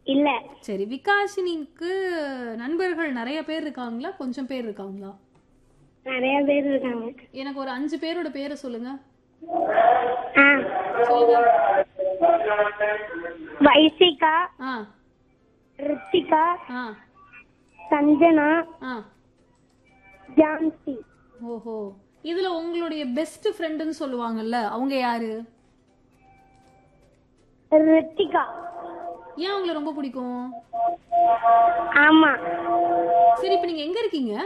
இல்ல. சரி, விகாஷினிக்கு நண்பர்கள் நிறைய பேர் இருக்காங்களா, கொஞ்சம் பேர் இருக்காங்களா? நிறைய பேர் இருக்காங்க. எனக்கு ஒரு 5 பேரோட பேரை சொல்லுங்க. ஆ. சொல்லுங்க. வைசிகா, ஆ ரித்திகா, ஆ சஞ்சனா, ஆ ஜான்சி. ஓஹோ. இதுல உங்களுடைய பெஸ்ட் ஃப்ரெண்டுன்னு சொல்லுவாங்கல்ல, அவங்க யாரு? ரித்திகா. ஏன் அவங்கள ரொம்ப பிடிக்கும்? ஆமா. சரி, இப்ப நீங்க எங்க இருக்கீங்க?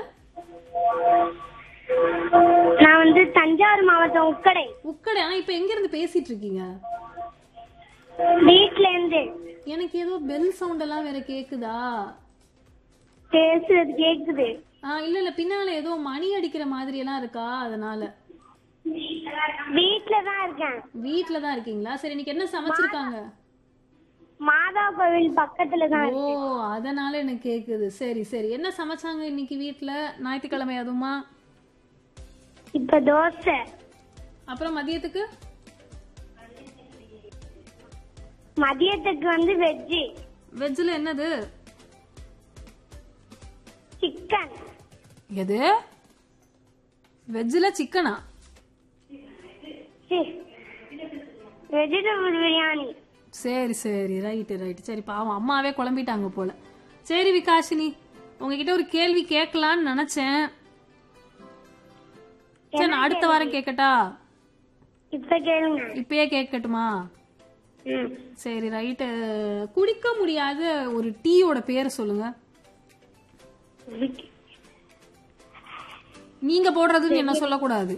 நான் வந்து தஞ்சாவூர் மாவட்டம் உக்கடை. உக்கடை. ஆனா இப்ப எங்க இருந்து பேசிட்டு இருக்கீங்க? வீட்ல இருந்து. எனக்கு ஏதோ பெல் சவுண்ட் எல்லாம் வேற கேக்குதா? பேசுறது கேக்குது. இல்ல பின்னால ஏதோ மணி அடிக்கிற மாதிரி எல்லாம் இருக்கா, அதனால. வீட்ல தான் இருக்கேன். வீட்ல தான் இருக்கீங்களா? சரி, இன்னைக்கு என்ன சமைச்சிருக்காங்க? மாதா கோவில் பக்கத்துல தான். ஓ, அதனால எனக்கு கேக்குது. சரி சரி, என்ன சமைச்சாங்க இன்னைக்கு வீட்ல? ஞாயிற்றுக்கிழமை அதுமா? இப்ப தோசை. அப்புறம் மதியத்துக்கு? மதியத்துக்கு வந்து வெஜ்ஜி. வெஜ்ல என்னது? சிக்கன். எது? வெஜ்ல சிக்கனா? வெஜிடபிள் பிரியாணி. சரி சரி, ரைட்டு ரைட்டு. சரி, பாவம் அம்மாவே குழம்பிட்டாங்க போல. சரி விகாஷினி, உங்ககிட்ட ஒரு கேள்வி கேட்கலான்னு நினைச்சேன். சரி, நான் அடுத்த வாரம் கேட்கட்டா? இப்ப கேளுங்க. இப்பயே கேட்கட்டுமா? சரி ரைட்டு. குடிக்க முடியாத ஒரு டீயோட பேரை சொல்லுங்க. நீங்க போடுறதுன்னு என்ன சொல்லக்கூடாது.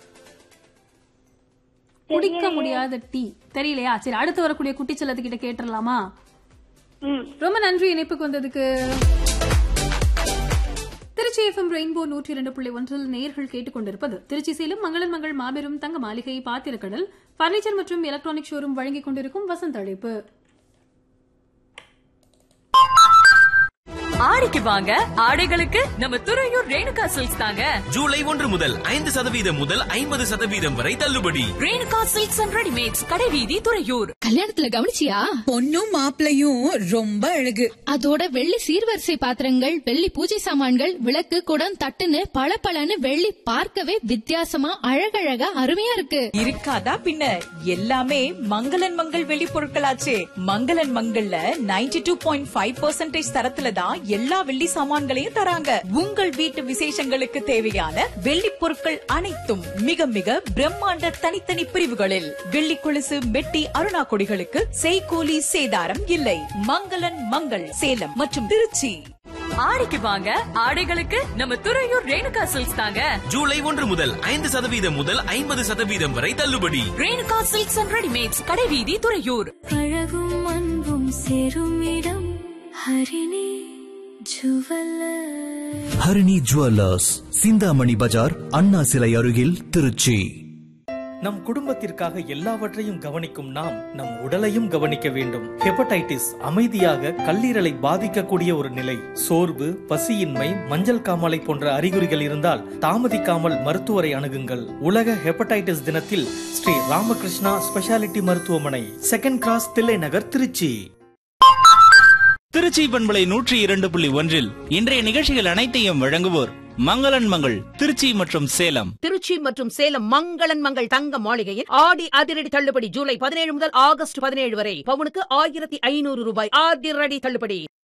குடிக்க முடியாத டீ தெரியலையா? சரி, அடுத்து வரக்கூடிய குட்டி செல்லத்துக்கிட்ட கேட்டுடலாமா? ரொம்ப நன்றி இணைப்புக்கு வந்ததுக்கு. திருச்சி எஃப்எம் ரெயின்போ 102.1 நேயர்கள் கேட்டுக்கொண்டிருப்பது திருச்சி சேலம் மங்களன் மங்கள் மாபெரும் தங்க மாளிகை, பாத்திரக்கடல், பர்னிச்சர் மற்றும் எலக்ட்ரானிக் ஷோரூம் வழங்கிக் கொண்டிருக்கும் வசந்த அழைப்பு. ஆடிக்கு வாங்க, ஆடைகளுக்கு நம்ம துறையூர் ரேணுகா சில்க்ஸ் தாங்க. ஜூலை 1 முதல் 5% முதல் 50% வரை தள்ளுபடி. ரேணுகா சில்க்ஸ் அண்ட் ரெடிமேட்ஸ், கடைவீதி, துறையூர். கல்யாணத்துல கவனிச்சியா? பொண்ணும் மாப்பிளையும் ரொம்ப அழகு. அதோட வெள்ளி சீர்வரிசை பாத்திரங்கள், வெள்ளி பூஜை சாமான்கள், விளக்கு, குடம், தட்டுன்னு பளபளன்னு வெள்ளி பார்க்கவே வித்தியாசமா அழகழகா அருமையா இருக்கு. இருக்காதா பின்ன, எல்லாமே மங்களன் மங்கள் வெள்ளி பொருட்களாச்சே. மங்களன் மங்கள்ல 92.5% தரத்துல தான் எல்லா வெள்ளி சாமான்களையும் தராங்க. உங்கள் வீட்டு விசேஷங்களுக்கு தேவையான வெள்ளி பொருட்கள் அனைத்தும் மிக மிக பிரம்மாண்ட தனித்தனி பிரிவுகளில். வெள்ளி கொலுசு, மெட்டி, அருணா கொடிகளுக்கு செய்கூலி சேதாரம் இல்லை. மங்களன் மங்கள் சேலம் மற்றும் திருச்சி. ஆடிக்கு வாங்க, ஆடைகளுக்கு நம்ம துறையூர் ரேணுகா சில்க்ஸ் தாங்க. ஜூலை 1 முதல் 5% முதல் 50% வரை தள்ளுபடி. ரேணுகா சில்க்ஸ் அண்ட் ரெடிமேட்ஸ், கடைவீதி, துறையூர். அழகும் அன்பும் சேரும் இடம் ஹரிணி ஜுவல்லர்ஸ். ஹரிணி ஜுவல்லர்ஸ், சிந்தாமணி பஜார், அண்ணா சிலை அருகில், திருச்சி. நம் குடும்பத்திற்காக எல்லாவற்றையும் கவனிக்கும் நாம் நம் உடலையும் கவனிக்க வேண்டும். ஹெப்படைட்டிஸ் அமைதியாக கல்லீரலை பாதிக்கக்கூடிய ஒரு நிலை. சோர்வு, பசியின்மை, மஞ்சள் காமாலை போன்ற அறிகுறிகள் இருந்தால் தாமதிக்காமல் மருத்துவரை அணுகுங்கள். உலக ஹெப்படைட்டிஸ் தினத்தில் ஸ்ரீ ராமகிருஷ்ணா ஸ்பெஷாலிட்டி மருத்துவமனை, 2nd கிராஸ், தில்லை நகர், திருச்சி. திருச்சி பண்பலை 102.1 இன்றைய நிகழ்ச்சிகள் அனைத்தையும் வழங்குவோர் மங்களன் மங்கள் திருச்சி மற்றும் சேலம். திருச்சி மற்றும் சேலம் மங்களன் மங்கள் தங்க மாளிகையின் ஆடி அதிரடி தள்ளுபடி ஜூலை 17 முதல் ஆகஸ்ட் 17 வரை. பவுனுக்கு 1500 ரூபாய் அதிரடி தள்ளுபடி.